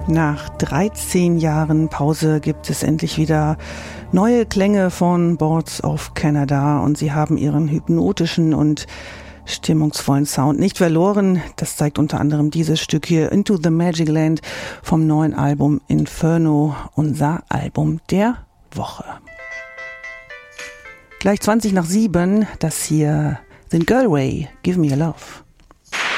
Nach 13 Jahren Pause gibt es endlich wieder neue Klänge von Boards of Canada und sie haben ihren hypnotischen und stimmungsvollen Sound nicht verloren. Das zeigt unter anderem dieses Stück hier, Into the Magic Land vom neuen Album Inferno, unser Album der Woche. Gleich 7:20, das hier sind Girlway, Give Me a Love.